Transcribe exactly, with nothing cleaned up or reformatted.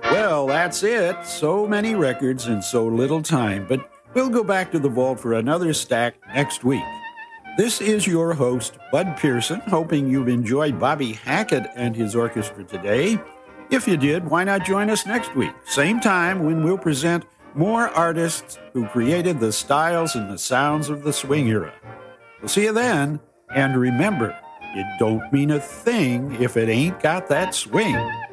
Well, that's it. So many records in so little time, but we'll go back to the vault for another stack next week. This is your host, Bud Pearson, hoping you've enjoyed Bobby Hackett and his orchestra today. If you did, why not join us next week? Same time when we'll present more artists who created the styles and the sounds of the swing era. We'll see you then, and remember, it don't mean a thing if it ain't got that swing.